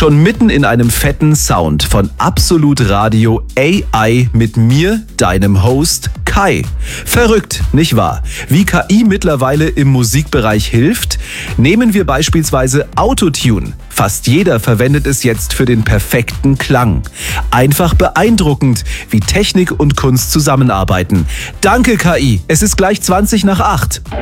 Schon mitten in einem fetten Sound von Absolut Radio AI mit mir, deinem Host Kai. Verrückt, nicht wahr? Wie KI mittlerweile im Musikbereich hilft? Nehmen wir beispielsweise Autotune. Fast jeder verwendet es jetzt für den perfekten Klang. Einfach beeindruckend, wie Technik und Kunst zusammenarbeiten. Danke KI, es ist gleich 7:20.